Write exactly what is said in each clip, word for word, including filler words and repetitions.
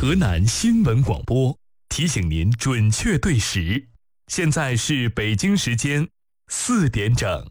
河南新闻广播提醒您准确对时，现在是北京时间四点整。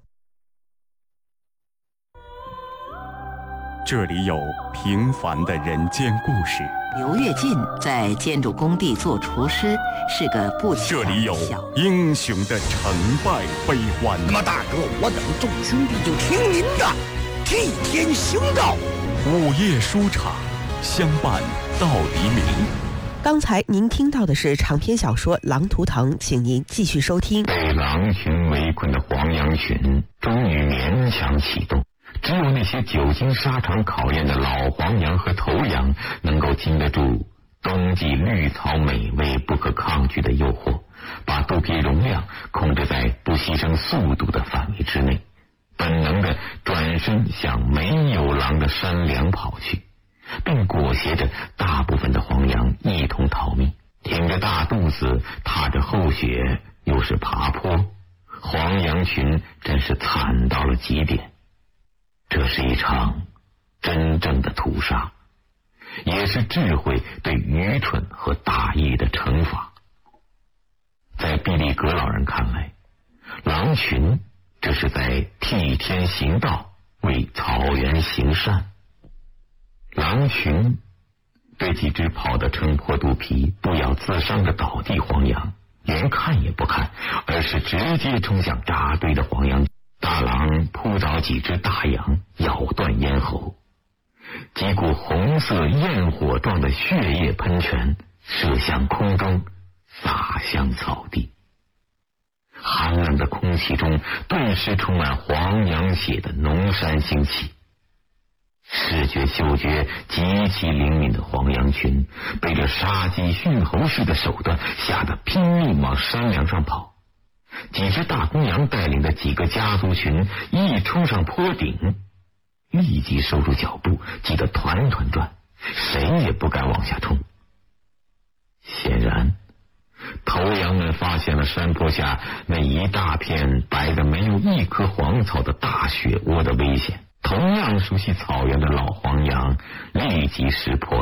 这里有平凡的人间故事。 刘跃进在建筑工地做厨师，是个不起眼的小。 这里有英雄的成败悲欢。 那么大哥，我等众兄弟就听您的，替天行道。 午夜书场，相伴到黎明。 刚才您听到的是长篇小说《狼图腾》，请您继续收听。 被狼群围困的黄羊群终于勉强启动，只有那些久经沙场考验的老黄羊和头羊能够经得住冬季绿草美味不可抗拒的诱惑，把肚皮容量控制在不牺牲速度的范围之内，本能的转身向没有狼的山梁跑去，并裹挟着大部分的黄羊一同逃命。挺着大肚子，踏着厚雪，又是爬坡，黄羊群真是惨到了极点。这是一场真正的屠杀，也是智慧对愚蠢和大意的惩罚。在毕利格老人看来，狼群这是在替天行道，为草原行善。狼群对几只跑得撑破肚皮不咬自伤的倒地黄羊连看也不看，而是直接冲向扎堆的黄羊。大狼扑倒几只大羊，咬断咽喉，几股红色焰火状的血液喷泉射向空中，洒向草地。寒冷的空气中顿时充满黄羊血的浓山腥气。视觉嗅觉极其灵敏的黄羊群被这杀鸡驯猴式的手段吓得拼命往山梁上跑。几只大公羊带领的几个家族群一冲上坡顶，立即收住脚步，急得团团转，谁也不敢往下冲。显然头羊们发现了山坡下那一大片白的没有一颗黄草的大雪窝的危险，同样熟悉草原的老黄羊立即识破